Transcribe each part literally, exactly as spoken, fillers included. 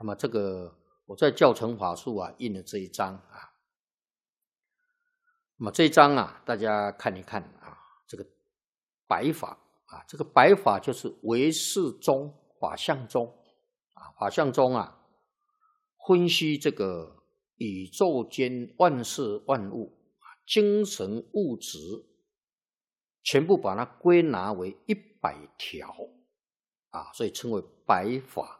那么这个我在教程法术啊印了这一章啊，那么这一章啊大家看一看啊，这个白法啊，这个白法就是唯识宗法相宗啊，法相宗啊分析这个宇宙间万事万物精神物质，全部把它归纳为一百条啊，所以称为白法。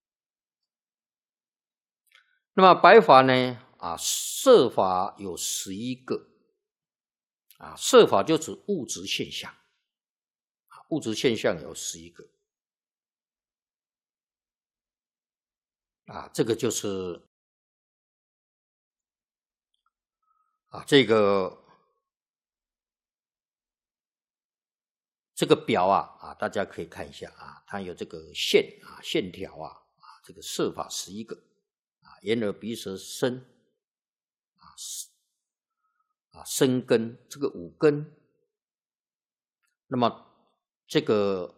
那么白法呢啊，色法有十一个啊，色法就指物质现象啊，物质现象有十一个啊，这个就是啊这个这个表啊啊，大家可以看一下啊，它有这个线啊线条啊啊，这个色法十一个啊，眼耳鼻舌身啊啊身根这个五根，那么这个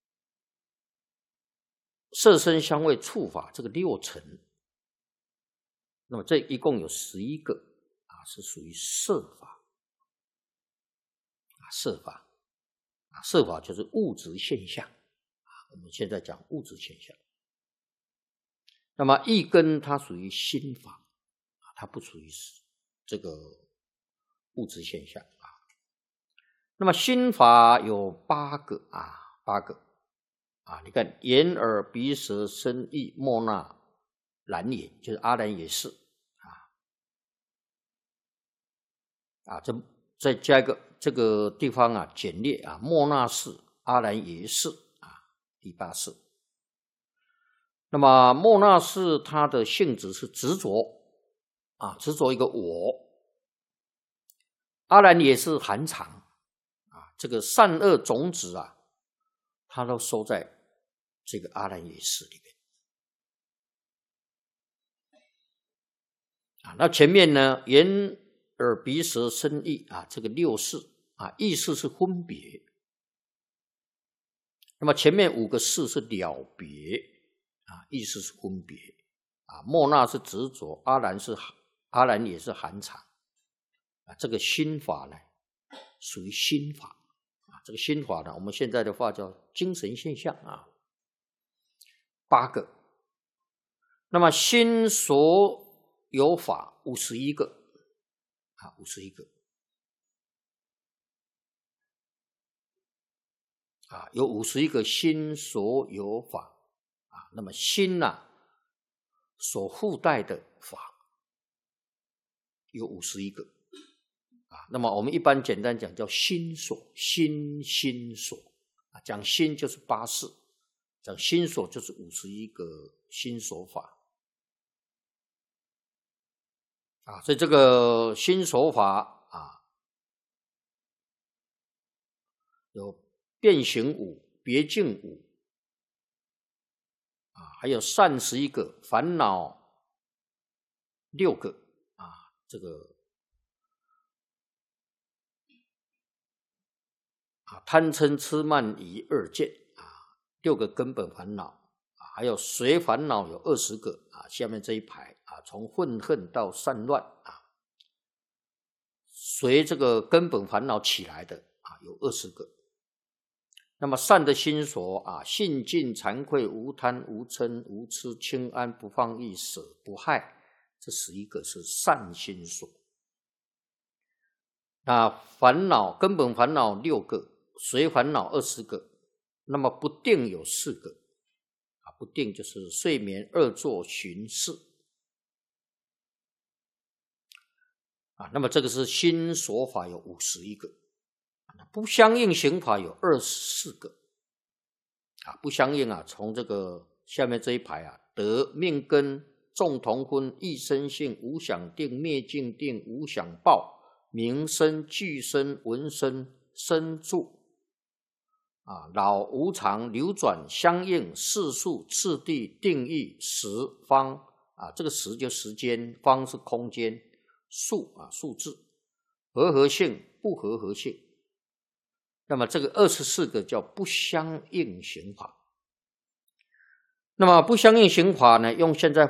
色身香味触法这个六尘，那么这一共有十一个啊，是属于色法啊，色法啊，色法就是物质现象啊，我们现在讲物质现象。那么意根它属于心法啊，它不属于这个物质现象啊。那么心法有八个啊，八个啊，你看眼耳鼻舌身意莫那蓝也，就是阿兰也是啊啊，这再加一个这个地方啊简略啊，莫那是阿兰也是啊，第八式。那么莫那是它的性质是执着啊，执着一个我。阿兰也是含藏啊，这个善恶种子啊，它都收在这个阿兰也是里面啊。那前面呢，眼耳鼻舌身意啊，这个六识啊，意识是分别。那么前面五个识是了别啊，意识是分别啊，莫那是执着，阿兰是阿兰也是含藏啊。这个心法呢，属于心法啊。这个心法呢，我们现在的话叫精神现象啊，八个。那么心所有法五十一个啊，五十一个啊，有五十一个心所有法啊。那么心啊所附带的法有五十一个啊。那么我们一般简单讲叫心所，心心所啊，讲心就是八识，讲心所就是五十一个心所法啊。所以这个心所法啊，有变形五、别境五啊，还有善十一个，烦恼六个啊，这个啊贪嗔痴慢疑二见啊，六个根本烦恼啊，还有随烦恼有二十个啊，下面这一排啊，从愤恨到散乱啊，随这个根本烦恼起来的啊，有二十个。那么善的心所啊，信尽惭愧无贪无嗔无痴轻安不放逸舍不害，这十一个是善心所。那烦恼根本烦恼六个，随烦恼二十个，那么不定有四个啊，不定就是睡眠恶作寻事啊。那么这个是心所法有五十一个。不相应行法有二十四个啊，不相应啊，从这个下面这一排啊，得命根众同分一生性无想定灭尽定无想报名声俱生闻声生住啊，老无常流转相应世数次第定义时方啊，这个时就时间，方是空间，数啊数字，和合性不和合性。那么这个二十四个叫不相应行法。 那么不相应刑法呢，用现在